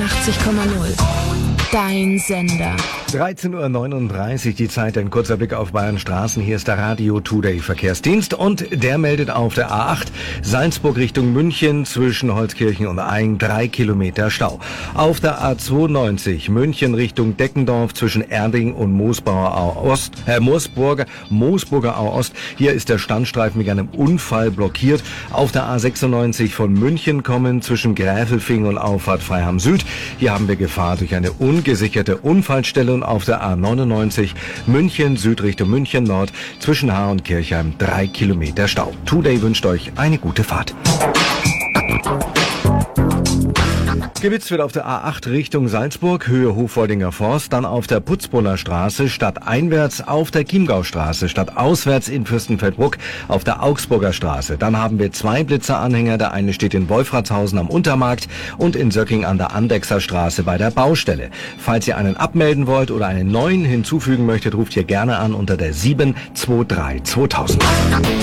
89,0. Dein Sender. 13:39 Uhr, die Zeit, ein kurzer Blick auf Bayern Straßen. Hier ist der Radio Today Verkehrsdienst und der meldet auf der A8 Salzburg Richtung München zwischen Holzkirchen und Aing 3 Kilometer Stau. Auf der A92 München Richtung Deckendorf zwischen Erding und Moosburger Au Ost. Hier ist der Standstreifen wegen einem Unfall blockiert. Auf der A96 von München kommen zwischen Gräfelfing und Auffahrt Freiham Süd. Hier haben wir Gefahr durch eine ungesicherte Unfallstelle. Und auf der A99 München Süd Richtung München Nord zwischen Haar und Kirchheim 3 Kilometer Stau. Today wünscht euch eine gute Fahrt. Gewitzt wird auf der A8 Richtung Salzburg, Höhe Hofwoldinger Forst, dann auf der Putzbrunner Straße stadteinwärts, auf der Chiemgaustraße stadtauswärts in Fürstenfeldbruck, auf der Augsburger Straße. Dann haben wir 2 Blitzeranhänger, der eine steht in Wolfratshausen am Untermarkt und in Söcking an der Andechser Straße bei der Baustelle. Falls ihr einen abmelden wollt oder einen neuen hinzufügen möchtet, ruft hier gerne an unter der 723 2000.